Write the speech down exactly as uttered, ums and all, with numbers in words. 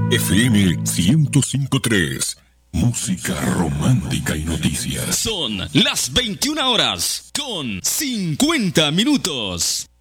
F M ciento cinco punto tres. Música romántica y noticias. Son las veintiuna horas con cincuenta minutos.